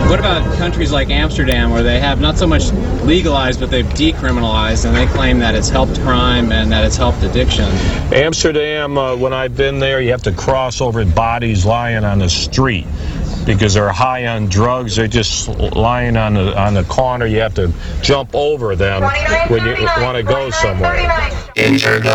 What about countries like Amsterdam, where they have not so much legalized, but they've decriminalized, and they claim that it's helped crime and that it's helped addiction? Amsterdam, when I've been there, you have to cross over bodies lying on the street because they're high on drugs. They're just lying on the corner. You have to jump over them when you want to go somewhere. Injured